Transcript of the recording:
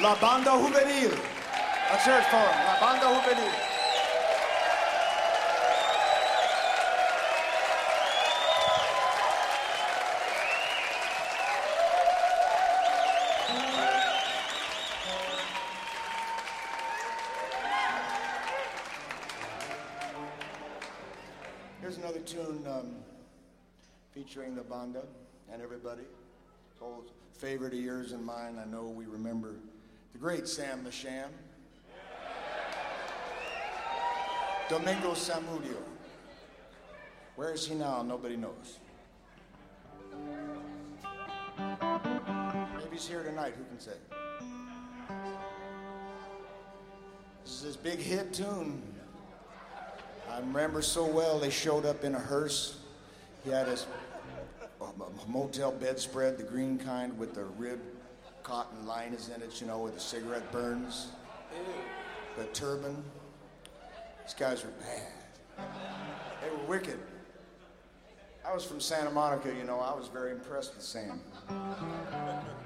La Banda Juvenil. Let's hear it for them. La Banda Juvenil. Here's another tune featuring the Banda and everybody. It's an old favorite of yours and mine. I know we remember the great Sam the Sham. Domingo Zamudio. Where is he now? Nobody knows. Maybe he's here tonight. Who can say? This is his big hit tune. I remember so well, they showed up in a hearse. He had his motel bedspread, the green kind with the ribbed cotton liners in it, you know, where the cigarette burns. The turban. These guys were bad. They were wicked. I was from Santa Monica, you know. I was very impressed with Sam.